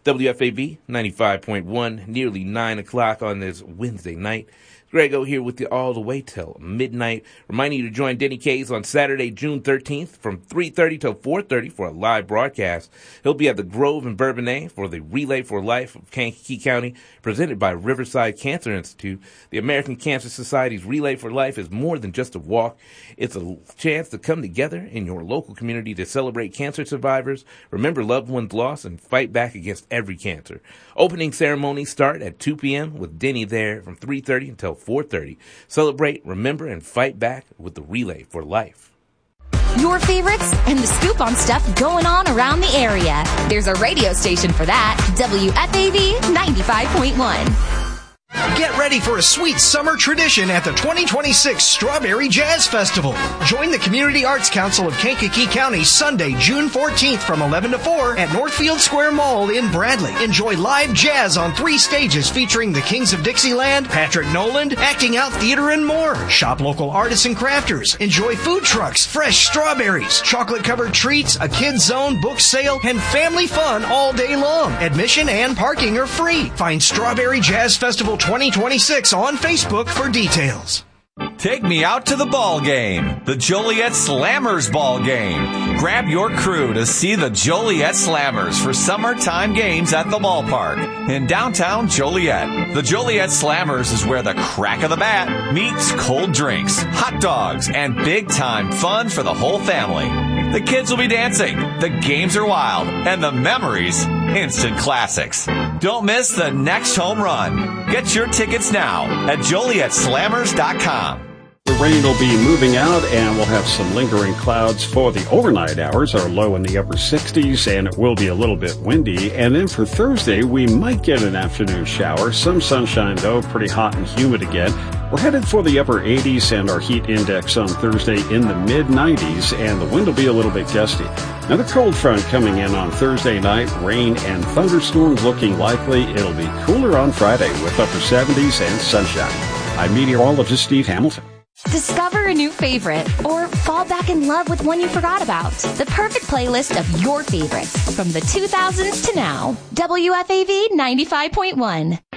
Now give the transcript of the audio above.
WFAV 95.1, nearly 9 o'clock on this Wednesday night. Grego here with you all the way till midnight. Reminding you to join Denny Kays on Saturday, June 13th from 3:30 till 4:30 for a live broadcast. He'll be at the Grove in Bourbonnais for the Relay for Life of Kankakee County, presented by Riverside Cancer Institute. The American Cancer Society's Relay for Life is more than just a walk. It's a chance to come together in your local community to celebrate cancer survivors, remember loved ones lost, and fight back against every cancer. Opening ceremonies start at 2 p.m. with Denny there from 3:30 until 4:30. Celebrate, remember, and fight back with the Relay for Life. Your favorites and the scoop on stuff going on around the area. There's a radio station for that. WFAV 95.1. Get ready for a sweet summer tradition at the 2026 Strawberry Jazz Festival. Join the Community Arts Council of Kankakee County Sunday, June 14th from 11 to 4 at Northfield Square Mall in Bradley. Enjoy live jazz on 3 stages featuring the Kings of Dixieland, Patrick Noland, Acting Out Theater, and more. Shop local artists and crafters. Enjoy food trucks, fresh strawberries, chocolate-covered treats, a kids zone, book sale, and family fun all day long. Admission and parking are free. Find Strawberry Jazz Festival 2026 on Facebook for details. Take me out to the ball game, the Joliet Slammers ball game. Grab your crew to see the Joliet Slammers for summertime games at the ballpark in downtown Joliet. The Joliet Slammers is where the crack of the bat meets cold drinks, hot dogs, and big-time fun for the whole family. The kids will be dancing, the games are wild, and the memories, instant classics. Don't miss the next home run. Get your tickets now at JolietSlammers.com. The rain will be moving out, and we'll have some lingering clouds for the overnight hours. Our low in the upper 60s, and it will be a little bit windy. And then for Thursday, we might get an afternoon shower. Some sunshine, though, pretty hot and humid again. We're headed for the upper 80s, and our heat index on Thursday in the mid-90s, and the wind will be a little bit gusty. Now, the cold front coming in on Thursday night, rain and thunderstorms looking likely. It'll be cooler on Friday with upper 70s and sunshine. I'm meteorologist Steve Hamilton. Discover a new favorite or fall back in love with one you forgot about. The perfect playlist of your favorites from the 2000s to now. WFAV 95.1.